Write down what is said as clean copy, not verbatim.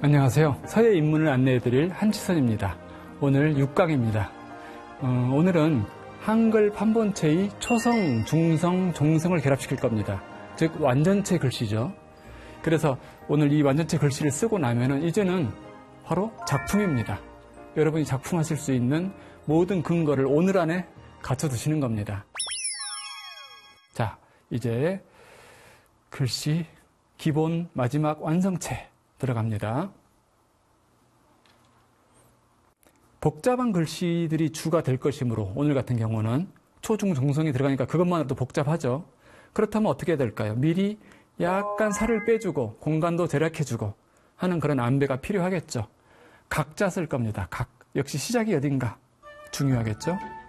안녕하세요. 서예 입문을 안내해드릴 한치선입니다. 오늘 6강입니다. 오늘은 한글 판본체의 초성, 중성, 종성을 결합시킬 겁니다. 즉 완전체 글씨죠. 그래서 오늘 이 완전체 글씨를 쓰고 나면은 이제는 바로 작품입니다. 여러분이 작품하실 수 있는 모든 근거를 오늘 안에 갖춰두시는 겁니다. 자, 이제 글씨 기본 마지막 완성체 들어갑니다. 복잡한 글씨들이 주가 될 것이므로 오늘 같은 경우는 초중 종성이 들어가니까 그것만으로도 복잡하죠. 그렇다면 어떻게 해야 될까요? 미리 약간 살을 빼주고 공간도 절약해주고 하는 그런 안배가 필요하겠죠. 각자 쓸 겁니다. 각. 역시 시작이 어딘가 중요하겠죠.